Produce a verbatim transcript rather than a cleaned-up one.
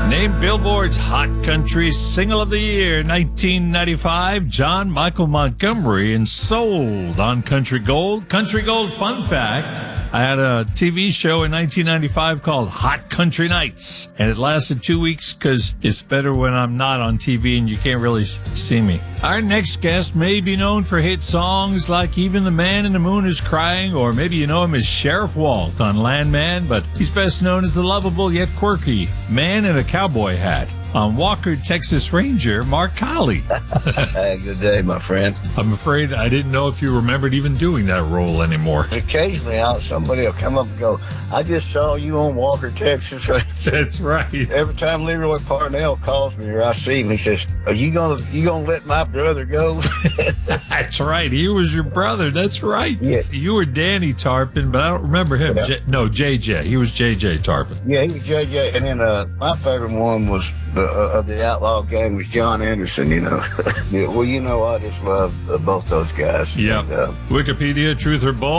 Named Billboard's Hot Country Single of the Year, nineteen ninety-five, John Michael Montgomery, and sold on Country Gold. Country Gold, fun fact, I had a T V show in nineteen ninety-five called Hot Country Nights, and it lasted two weeks because it's better when I'm not on T V and you can't really see me. Our next guest may be known for hit songs like Even the Man in the Moon is Crying, or maybe you know him as Sheriff Walt on Landman, but he's best known as the lovable yet quirky man in a cowboy hat on Walker, Texas Ranger, Mark Colley. Hey, good day, my friend. I'm afraid I didn't know if you remembered even doing that role anymore. Occasionally, out somebody will come up and go, I just saw you on Walker, Texas Ranger. That's right. Every time Leroy Parnell calls me or I see him, he says, are you gonna you gonna let my brother go? That's right. He was your brother. That's right. Yeah. You were Danny Tarpon, but I don't remember him. Yeah. J- no, J J. He was J J Tarpon. Yeah, he was J J. And then uh, my favorite one was the, uh, of the Outlaw Gang was John Anderson, you know. Yeah, well, you know, I just love uh, both those guys. Yeah. And, uh, Wikipedia, truth or bull?